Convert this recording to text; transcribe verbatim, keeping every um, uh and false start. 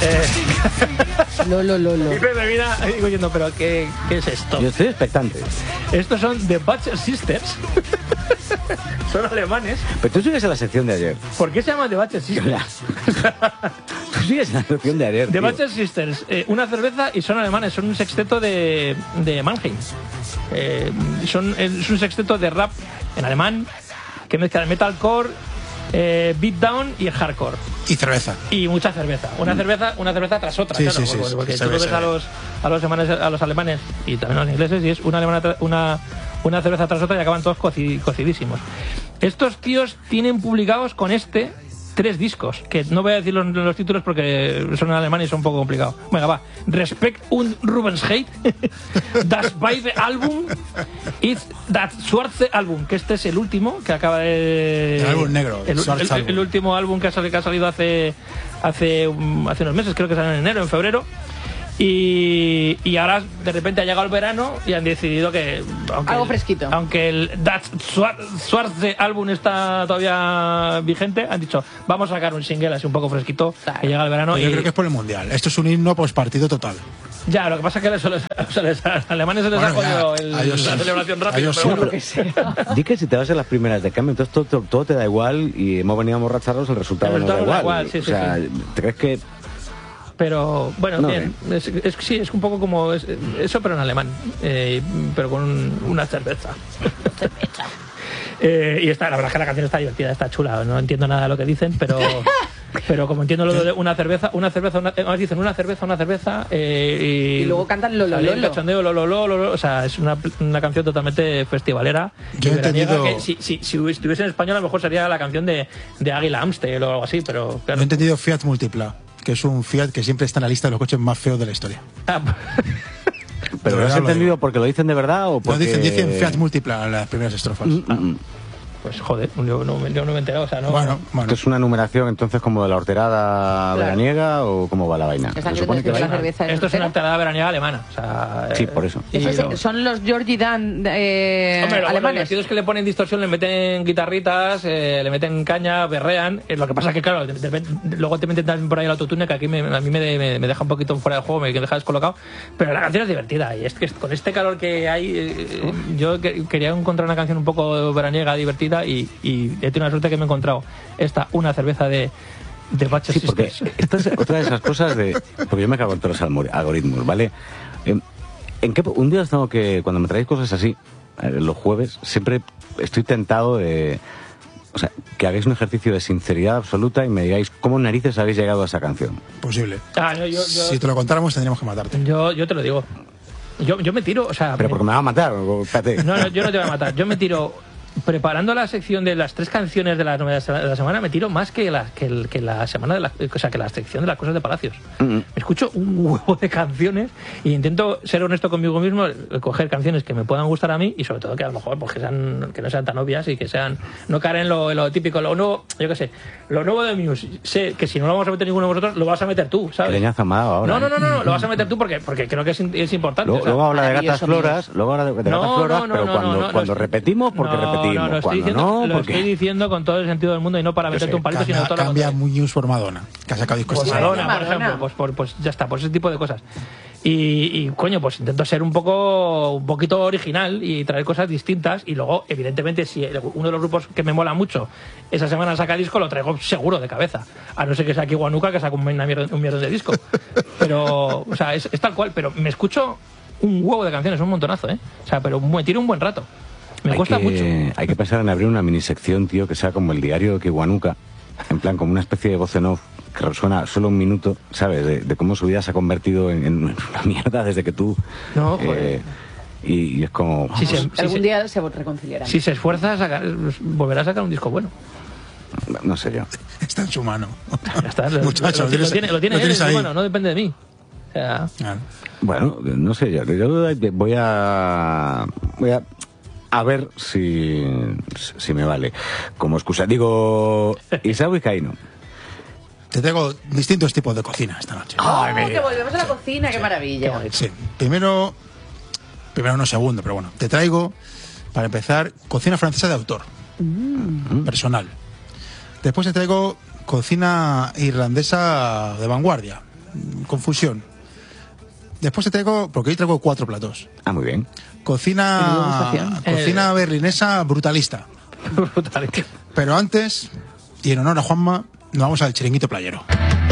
Eh... Lo, lo, lo, lo. Y Pepe mira, digo yo, no, pero ¿qué, ¿qué es esto? Yo estoy expectante. Estos son The Butcher Sisters. Son alemanes. Pero tú sigues en la sección de ayer. ¿Por qué se llaman The Butcher Sisters? Tú sigues en la sección de ayer. The tío. Butcher Sisters, eh, una cerveza y son alemanes, son un sexteto de, de Mannheim. Eh, son, es un sexteto de rap en alemán que mezcla el metalcore, eh, beatdown y el hardcore. Y cerveza. Y mucha cerveza. Una cerveza, una cerveza tras otra, Sí, claro. sí, sí, porque sí, porque se tú ve, ves se a ve. los, a los alemanes, a los alemanes y también a los ingleses y es una alemana tra- una, una cerveza tras otra y acaban todos coci- cocidísimos. Estos tíos tienen publicados con este tres discos, que no voy a decir los, los títulos porque son en alemán y son un poco complicados. Venga, va. Respect und Rubensheit, Das Weiße Album ist das Schwarze Album, que este es el último que acaba de... El álbum negro, el el, Schwarze el- Album. el último álbum que ha salido, que ha salido hace, hace, um, hace unos meses, creo que salió en enero, en febrero. Y, y ahora de repente ha llegado el verano y han decidido que aunque Algo el- fresquito. aunque el Das Schwarze Album está todavía vigente, han dicho vamos a sacar un single así un poco fresquito que llega el verano. Yo Y creo que es por el Mundial. Esto es un himno postpartido total. ya, lo que pasa es que les- les- se les- a los alemanes se les Bueno, ha jodido ya, el- a ellos la sí. celebración A rápida, ellos pero sí. bueno. Di que si te vas en las primeras de cambio, entonces todo, todo, todo te da igual y hemos venido a emborracharnos, el resultado El nos da resultado igual. nos da igual, sí, o sí, sea, sí. ¿te crees que Pero bueno, No, bien. Es, es- sí, es un poco como es- eso, pero en alemán. Eh, pero con un- una cerveza. Eh, y está, la verdad es que la canción está divertida, está chula. No entiendo nada de lo que dicen, pero pero como entiendo lo de una cerveza, una cerveza, una, eh, dicen una cerveza, una cerveza. Eh, y, Y luego cantan lo, lo, sale lo, el lo. cachondeo, lo, lo, lo, lo, lo. O sea, es una, una canción totalmente festivalera. Yo y he veraniega, entendido- que si, si, si estuviese en español, a lo mejor sería la canción de, de Águila Amstel o algo así, pero Yo claro. he entendido Fiat Multipla, que es un Fiat que siempre está en la lista de los coches más feos de la historia. Ah, ¿Pero De lo has verdad lo entendido digo. porque lo dicen de verdad o No porque...? dicen, dicen Fiat Multipla en las primeras estrofas. Mm, mm. pues joder, yo no, yo no me he enterado, o sea, no. Bueno, bueno. ¿Esto es una numeración entonces como de la horterada Claro. veraniega o cómo va la vaina? Están Se supone queriendo que escribir la va- cerveza en Esto es una hortera. entrada veraniega alemana. O sea, Sí, eh, por eso. Eso y es- lo- son los Georgie Dan eh, Hombre, lo, lo alemanes. divertido es que le ponen distorsión, le meten guitarritas, eh, le meten caña, berrean. Eh, lo que pasa es que, claro, de- de repente- luego te meten también por ahí el autotune, que aquí me, a mí me, me- me deja un poquito fuera del juego, me deja descolocado. Pero la canción es divertida y es que con este calor que hay, eh, yo que- quería encontrar una canción un poco veraniega, divertida y, y he tenido la suerte que me he encontrado esta, una cerveza de, de Butcher Sí, porque Sisters. esta es otra de esas cosas de... Porque yo me cago en todos los almor- algoritmos, ¿vale? ¿En, en qué, un día os tengo que... Cuando me traéis cosas así, eh, los jueves, siempre estoy tentado de... O sea, que hagáis un ejercicio de sinceridad absoluta y me digáis cómo narices habéis llegado a esa canción. Posible. Ah, no, yo, yo, Si te lo contáramos tendríamos que matarte. yo, yo te lo digo. Yo, yo me tiro, o sea... Pero me- porque me va a matar, o- espérate. No, no, yo no te voy a matar. Yo me tiro, preparando la sección de las tres canciones de las novedades de la semana, me tiro más que la, que el- que la semana de la, o sea, que la sección de las cosas de Palacios. Mm, mm. Me escucho un huevo de canciones y intento ser honesto conmigo mismo, coger canciones que me puedan gustar a mí y sobre todo que a lo mejor pues, que, sean, que no sean tan obvias y que sean no caer en lo, en lo típico, lo nuevo, yo qué sé, lo nuevo de Muse. Sé que si no lo vamos a meter ninguno de vosotros, lo vas a meter tú, Qué ¿sabes? leñazo me ha dado ahora. No, no, ¿eh? no, no, no, lo vas a meter tú porque, porque creo que es, in- es importante. Luego, o sea, luego habla de gatas maravilloso, floras, luego habla de, de gatas floras, pero cuando, no, no, cuando no, repetimos, porque no, repetimos. No, lo estoy cuando diciendo, no, lo porque... estoy diciendo con todo el sentido del mundo y no para meterte un palito, sino Cambia, todo lo cambia contrario. Muñoz por Madonna, que ha sacado discos Por esta Madonna, semana. por Madonna. ejemplo, pues, por- pues ya está, por ese tipo de cosas. Y, y, coño, pues intento ser un poco un poquito original y traer cosas distintas. Y luego, evidentemente, si uno de los grupos que me mola mucho esa semana saca disco, lo traigo seguro de cabeza. A no ser que sea aquí Guanuca, que saca un mierda, un mierda de disco. Pero, o sea, es, es tal cual. Pero me escucho un huevo de canciones, un montonazo, ¿eh? O sea, pero me tiro un buen rato. Me hay cuesta que, mucho. Hay que pensar en abrir una minisección, tío, que sea como el diario de Kiwanuka, en plan, como una especie de voz en off que resuena solo un minuto, ¿sabes? De, de cómo su vida se ha convertido en, en una mierda desde que tú... No, joder. eh, y, y es como... Sí, vamos, sí. Algún se- día se reconciliarán. Si se esfuerza, a sacar, volverá a sacar un disco bueno. no sé yo. Está en su mano. Ya está. Lo, Muchacho, lo, lo tiene, lo tiene lo él en tienes su ahí. mano, no depende de mí. O sea, Claro. Bueno, no sé yo. Yo voy a... Voy a... A ver si, si me vale. Como excusa. Digo, Isao y Kaino. Te traigo distintos tipos de cocina esta noche. ¡Oh, que volvemos a la cocina! ¡Qué maravilla! Sí, primero, primero no segundo, pero bueno, te traigo, para empezar, cocina francesa de autor, personal. Después te traigo cocina irlandesa de vanguardia, confusión. Después te traigo, porque hoy traigo cuatro platos. Ah, muy bien. Cocina, Degustación. cocina Eh. berlinesa brutalista. Brutal. Pero antes, y en honor a Juanma, nos vamos al chiringuito playero.